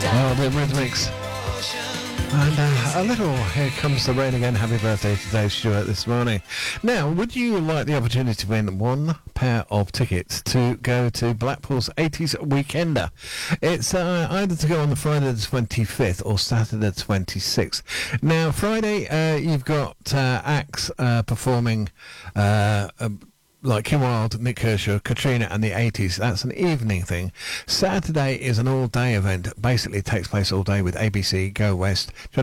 Well, the Rhythmics. And a little Here Comes the Rain Again. Happy birthday to Dave Stewart this morning. Now, would you like the opportunity to win one pair of tickets to go to Blackpool's 80s Weekender? It's either to go on the Friday the 25th or Saturday the 26th. Now, Friday, you've got acts performing... like Kim Wilde, Nick Kershaw, Katrina and the 80s. That's an evening thing. Saturday is an all-day event. Basically, it takes place all day with ABC, Go West,